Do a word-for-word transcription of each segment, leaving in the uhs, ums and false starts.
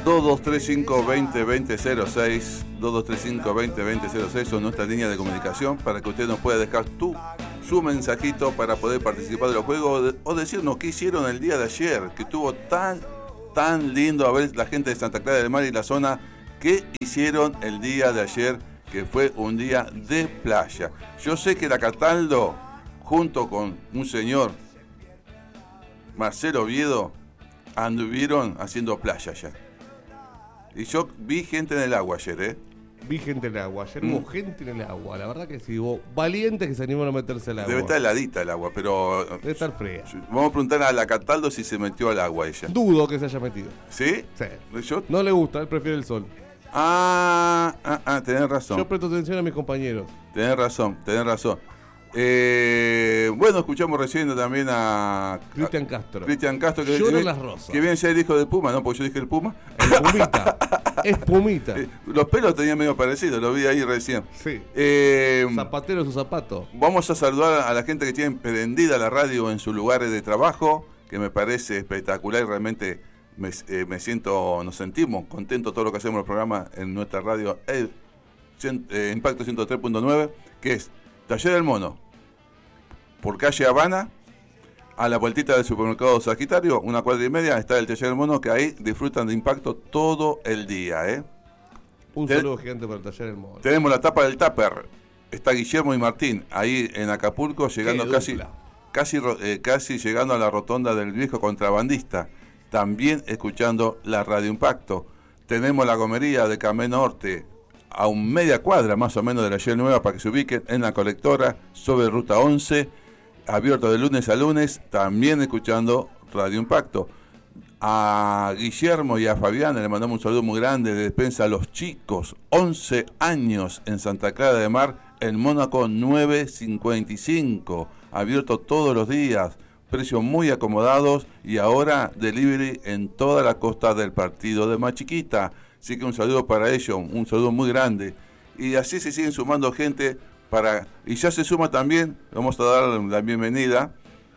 dos dos tres cinco, dos cero dos cero cero seis, dos dos tres cinco, dos cero dos cero cero seis son nuestra línea de comunicación para que usted nos pueda dejar tu, su mensajito para poder participar de los juegos o, de, o decirnos qué hicieron el día de ayer, que estuvo tan, tan lindo a ver la gente de Santa Clara del Mar y la zona, qué hicieron el día de ayer, que fue un día de playa. Yo sé que la Cataldo, junto con un señor, Marcelo Oviedo, anduvieron haciendo playa ayer. Y yo vi gente en el agua ayer, ¿eh? Vi gente en el agua. Ayer Mm. hubo gente en el agua. La verdad que sí, hubo valientes que se animaron a meterse al agua. Debe estar heladita el agua, pero... Debe estar fría. Vamos a preguntar a la Cataldo si se metió al agua ella. Dudo que se haya metido. ¿Sí? Sí. Yo... No le gusta, él prefiere el sol. Ah, ah, ah, tenés razón. Yo presto atención a mis compañeros. Tenés razón, tenés razón. Eh, bueno, escuchamos recién también a... Cristian Castro. Cristian Castro. Que, Lloran que, las rosas. Que bien ser hijo de Puma, ¿no? Porque yo dije el Puma. El Pumita. Es Pumita. Eh, Los pelos tenían medio parecidos, lo vi ahí recién. Sí. Eh, Zapatero su zapato. Vamos a saludar a la gente que tiene prendida la radio en sus lugares de trabajo, que me parece espectacular y realmente me, eh, me siento, nos sentimos contentos todo lo que hacemos en el programa en nuestra radio eh, eh, Impacto ciento tres punto nueve, que es Taller del Mono, por calle Habana, a la vueltita del supermercado Sagitario, una cuadra y media, está el Taller del Mono, que ahí disfrutan de Impacto todo el día, ¿eh? Un Ten- saludo gigante para el Taller del Mono. Tenemos la tapa del tupper. Está Guillermo y Martín ahí en Acapulco, llegando Qué casi, dupla. casi, ro- eh, casi llegando a la rotonda del viejo contrabandista. También escuchando la Radio Impacto. Tenemos la gomería de Camé Norte, a un media cuadra más o menos de la Shell Nueva, para que se ubiquen en la colectora sobre Ruta once, abierto de lunes a lunes, también escuchando Radio Impacto. A Guillermo y a Fabiana le mandamos un saludo muy grande de Despensa a los Chicos, once años en Santa Clara de Mar, en Mónaco novecientos cincuenta y cinco, abierto todos los días, precios muy acomodados y ahora delivery en toda la costa del partido de Más Chiquita. Así que un saludo para ellos, un saludo muy grande. Y así se siguen sumando gente para... Y ya se suma también, vamos a dar la bienvenida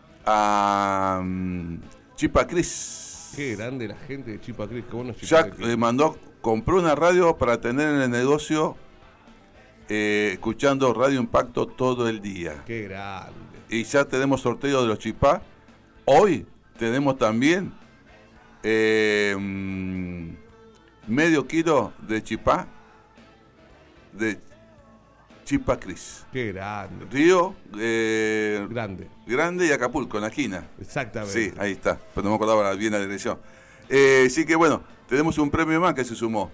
a um, Chipa Cris. Qué grande la gente de Chipa Cris. Qué bueno Chipa Ya Cris. eh, mandó, compró una radio para tener en el negocio eh, escuchando Radio Impacto todo el día. Qué grande. Y ya tenemos sorteo de los chipá. Hoy tenemos también eh, mm, medio kilo de chipá de Chipa Cris. Qué grande. Río eh, Grande. Grande y Acapulco, en la esquina. Exactamente. Sí, ahí está, pero no me acordaba bien la dirección. Eh, sí que bueno, tenemos un premio más que se sumó.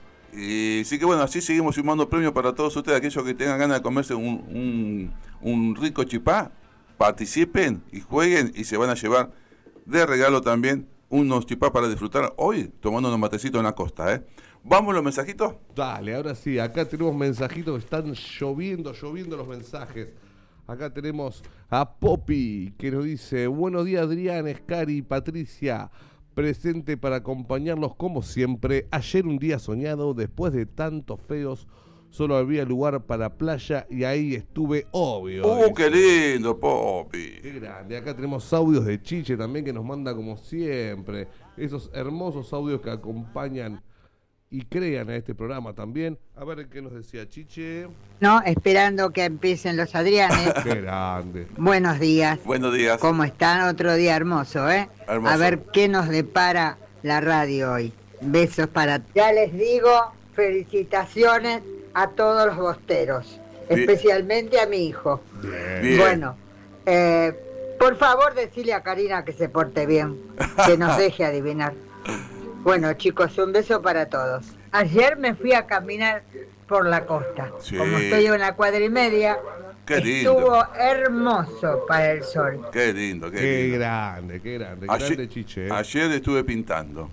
Y sí que bueno, así seguimos sumando premios para todos ustedes, aquellos que tengan ganas de comerse un, un, un rico chipá, participen y jueguen y se van a llevar de regalo también unos chipá para disfrutar hoy tomando unos matecitos en la costa, ¿eh? ¿Vamos los mensajitos? Dale, ahora sí, acá tenemos mensajitos que están lloviendo, lloviendo los mensajes. Acá tenemos a Poppy, que nos dice: buenos días Adrián, Escari y Patricia, presente para acompañarlos como siempre. Ayer un día soñado, después de tantos feos, solo había lugar para playa y ahí estuve, obvio. ¡Uh, dice. qué lindo, Poppy! Qué grande. Acá tenemos audios de Chiche también que nos manda como siempre. Esos hermosos audios que acompañan y crean a este programa también. A ver qué nos decía Chiche. No, esperando que empiecen los Adrianes. Qué grande. Buenos días. Buenos días. ¿Cómo están? Otro día hermoso, ¿eh? Hermoso. A ver qué nos depara la radio hoy. Besos para... Ya les digo, felicitaciones a todos los bosteros, Bien. especialmente a mi hijo. Bien. Bueno, eh, por favor decirle a Karina que se porte bien, que nos deje adivinar. Bueno, chicos, un beso para todos. Ayer me fui a caminar por la costa. Sí. Como estoy en una cuadra y media, Qué lindo. estuvo hermoso para el sol. Qué lindo, qué, Qué lindo. grande, qué grande. Ayer, Grande Chiche. ¿eh? ayer estuve pintando.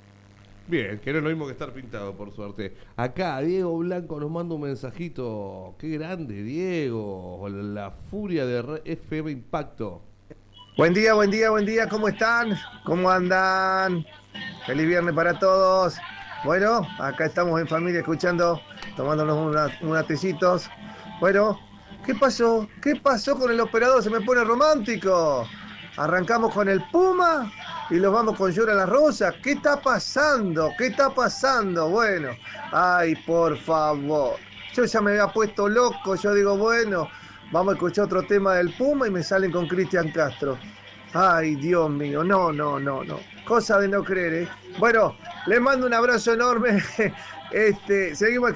Bien, que no es lo mismo que estar pintado, por suerte. Acá Diego Blanco nos manda un mensajito. Qué grande, Diego. La furia de Re- F M Impacto. Buen día, buen día, buen día, ¿cómo están? ¿Cómo andan? Feliz viernes para todos. Bueno, acá estamos en familia escuchando, tomándonos unas, unos tecitos. Bueno, ¿qué pasó? ¿Qué pasó con el operador? Se me pone romántico. Arrancamos con el Puma y los vamos con Llora la Rosa. ¿Qué está pasando? ¿Qué está pasando? Bueno, ay, por favor. Yo ya me había puesto loco, yo digo, bueno, vamos a escuchar otro tema del Puma y me salen con Cristian Castro. Ay, Dios mío, no, no, no, no. Cosa de no creer, ¿eh? Bueno, les mando un abrazo enorme. Este, seguimos